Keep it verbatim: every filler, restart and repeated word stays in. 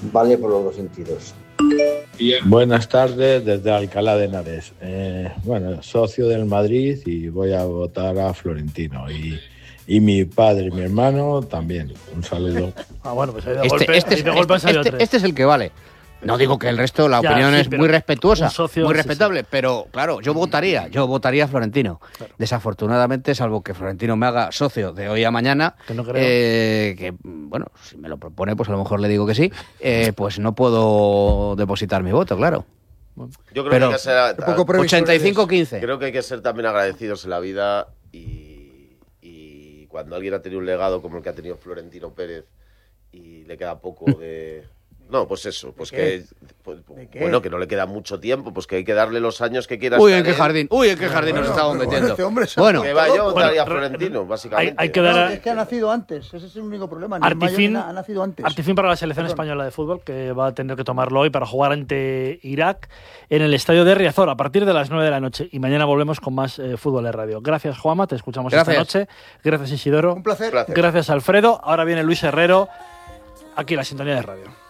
vale por los dos sentidos. Buenas tardes desde Alcalá de Henares. Eh, bueno, socio del Madrid y voy a votar a Florentino. Y, y mi padre y mi hermano también. Un saludo. Ah, bueno, pues ahí de Este, golpe, este, ahí es, de golpe han este, salido este, tres. este es el que vale. No digo que el resto, la Ya, opinión sí, es pero muy respetuosa, un socio, muy sí, respetable, sí. pero claro, yo votaría, yo votaría a Florentino. Claro. Desafortunadamente, salvo que Florentino me haga socio de hoy a mañana, Que no creo. eh, que bueno, si me lo propone, pues a lo mejor le digo que sí, eh, pues no puedo depositar mi voto, claro. Yo creo Pero- que hay que ser, Un poco previsores. ochenta y cinco quince. creo que hay que ser también agradecidos en la vida y, y cuando alguien ha tenido un legado como el que ha tenido Florentino Pérez y le queda poco de... No, pues eso, pues ¿De que... pues, ¿De qué? bueno, que no le queda mucho tiempo, pues que hay que darle los años que quiera. Uy, estar en qué él. jardín, uy, en qué jardín nos Bueno, estamos pero metiendo. este hombre se ha Bueno, Que va, yo votaría a Bueno, Florentino, básicamente. hay- hay que No, dar- es que ha nacido antes, ese es el único problema. Ni el mayor Artifin, ni nada, ha nacido antes. Artifin para la selección Perdón. española de fútbol, que va a tener que tomarlo hoy para jugar ante Irak en el estadio de Riazor a partir de las nueve de la noche. Y mañana volvemos con más eh, fútbol de radio. Gracias, Juanma, te escuchamos Gracias. esta noche. Gracias, Isidoro. Un placer. Gracias. Gracias, Alfredo. Ahora viene Luis Herrero, aquí en la sintonía de radio.